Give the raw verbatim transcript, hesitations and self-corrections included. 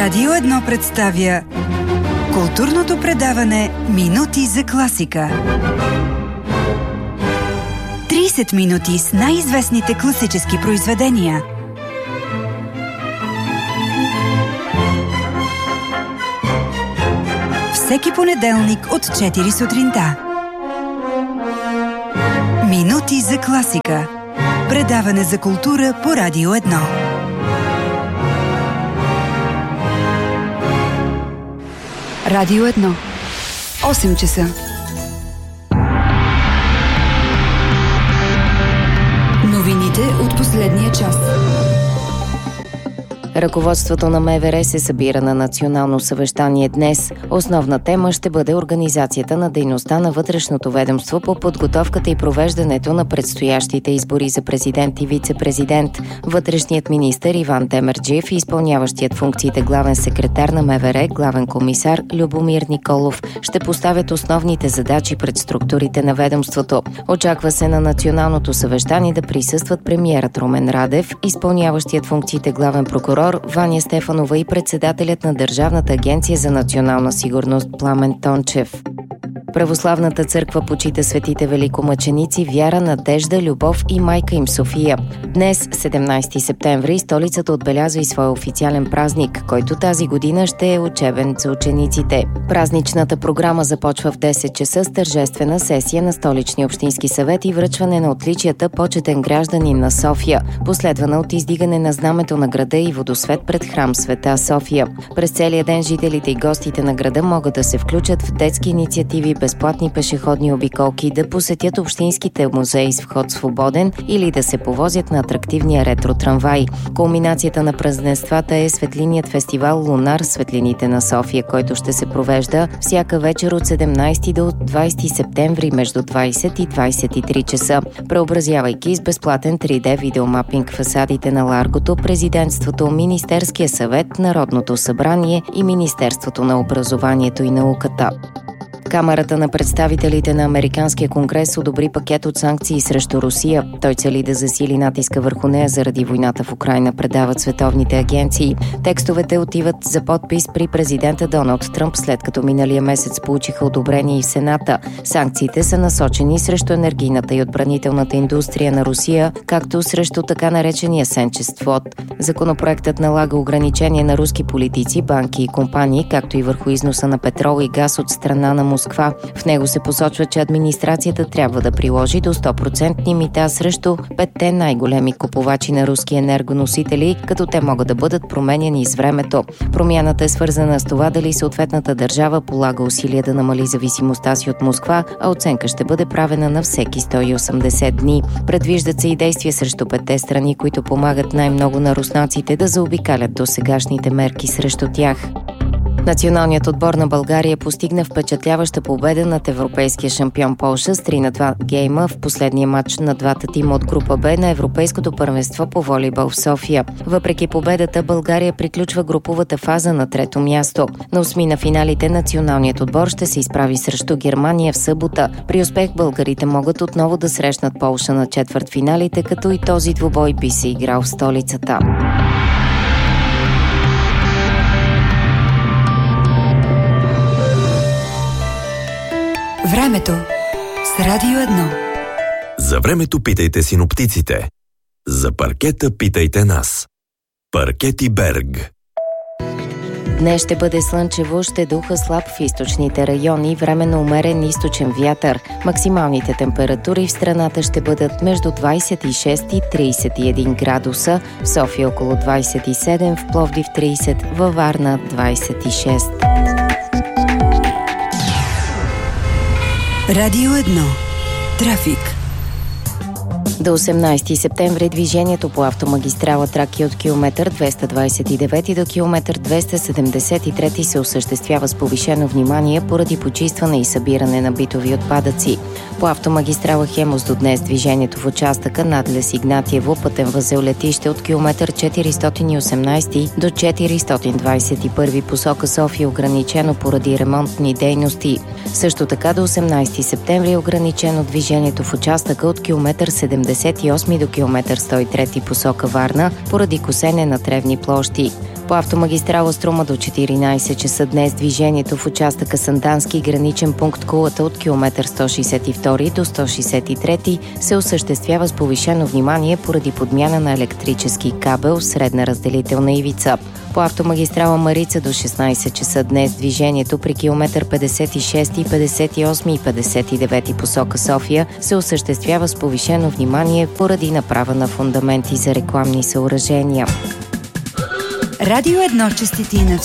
Радио едно представя културното предаване Минути за класика. трийсет минути с най-известните класически произведения. Всеки понеделник от четири сутринта. Минути за класика. Предаване за култура по Радио едно. Радио едно. осем часа. Новините от последния час. Ръководството на МВР се събира на национално съвещание днес. Основна тема ще бъде организацията на дейността на вътрешното ведомство по подготовката и провеждането на предстоящите избори за президент и вице-президент. Вътрешният министър Иван Демерджиев и изпълняващият функциите главен секретар на МВР, главен комисар Любомир Николов ще поставят основните задачи пред структурите на ведомството. Очаква се на националното съвещание да присъстват премиерът Румен Радев, изпълняващият функциите главен прокурор Ваня Стефанова и председателят на Държавната агенция за национална сигурност Пламен Тончев. Православната църква почита светите великомъченици Вяра, Надежда, Любов и майка им София. Днес, седемнайсети септември, столицата отбелязва и своя официален празник, който тази година ще е учебен за учениците. Празничната програма започва в десет часа с тържествена сесия на Столичния общински съвет и връчване на отличията почетен гражданин на София, последвана от издигане на знамето на града и водосвет пред храм Света София. През целия ден жителите и гостите на града могат да се включат в детски инициативи, безплатни пешеходни обиколки, да посетят общинските музеи с вход свободен или да се повозят на атрактивния ретро-трамвай. Кулминацията на празненствата е светлинният фестивал Лунар светлините на София, който ще се провежда всяка вечер от седемнайсети до двайсети септември между двайсет и двайсет и три часа, преобразявайки с безплатен три Д видеомапинг фасадите на Ларгото, Президентството, Министерския съвет, Народното събрание и Министерството на образованието и науката. Камарата на представителите на Американския конгрес одобри пакет от санкции срещу Русия. Той цели да засили натиска върху нея заради войната в Украйна, предават световните агенции. Текстовете отиват за подпис при президента Доналд Тръмп, след като миналия месец получиха одобрение и в Сената. Санкциите са насочени срещу енергийната и отбранителната индустрия на Русия, както срещу така наречения сенчест флот. Законопроектът налага ограничения на руски политици, банки и компании, както и върху износа на петрол и газ от страна на Москва. В него се посочва, че администрацията трябва да приложи до сто процента мита срещу петте най-големи купувачи на руски енергоносители, като те могат да бъдат променяни с времето. Промяната е свързана с това дали съответната държава полага усилия да намали зависимостта си от Москва, а оценка ще бъде правена на всеки сто и осемдесет дни. Предвиждат се и действия срещу петте страни, които помагат най-много на руснаците да заобикалят досегашните мерки срещу тях. Националният отбор на България постигна впечатляваща победа над европейския шампион Полша с три на два гейма в последния матч на двата тима от група Б на Европейското първенство по волейбол в София. Въпреки победата, България приключва груповата фаза на трето място. На осми на финалите националният отбор ще се изправи срещу Германия в събота. При успех българите могат отново да срещнат Полша на четвъртфиналите, като и този двубой би се играл в столицата. Времето с Радио едно. За времето питайте синоптиците. За паркета питайте нас. Паркети Берг. Днес ще бъде слънчево, ще духа слаб в източните райони, временно умерен източен вятър. Максималните температури в страната ще бъдат между двайсет и шест и трийсет и един градуса, в София около двайсет и седем, в Пловдив трийсет, във Варна двайсет и шест. Радио едно. Трафик. До осемнайсети септември движението по автомагистрала Тракия от километър двеста двайсет и девети до километър двеста седемдесет и трети се осъществява с повишено внимание поради почистване и събиране на битови отпадъци. По автомагистрала Хемус до днес движението в участъка Надлез Игнатиево, пътен възел Летище от километър четиристотин и осемнайсети до четиристотин двайсет и първи посока София ограничено поради ремонтни дейности. Също така до осемнайсети септември е ограничено движението в участъка от километър седемдесет и осми до километър сто и трети посока Варна поради косене на тревни площи. По автомагистрала Струма до четиринайсет часа днес движението в участъка Сандански граничен пункт Кулата от километър сто шейсет и втори до сто шейсет и трети се осъществява с повишено внимание поради подмяна на електрически кабел в средна разделителна ивица. По автомагистрала Марица до шестнайсет часа днес движението при километър петдесет и шести, петдесет и осми и петдесет и девети посока София се осъществява с повишено внимание поради направа на фундаменти за рекламни съоръжения. Радио едно честити на